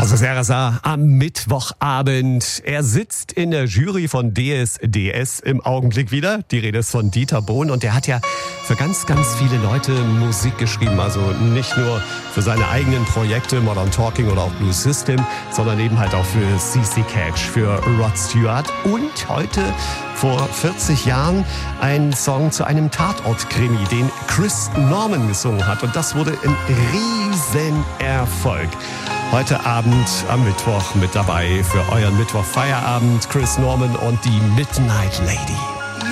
Also Serasa am Mittwochabend. Er sitzt in der Jury von DSDS im Augenblick wieder. Die Rede ist von Dieter Bohlen und der hat ja für ganz, ganz viele Leute Musik geschrieben. Also nicht nur für seine eigenen Projekte, Modern Talking oder auch Blue System, sondern eben halt auch für CC Catch, für Rod Stewart und heute vor 40 Jahren ein Song zu einem Tatort-Krimi, den Chris Norman gesungen hat. Und das wurde ein Riesenerfolg. Heute Abend am Mittwoch mit dabei für euren Mittwoch-Feierabend Chris Norman und die Midnight Lady.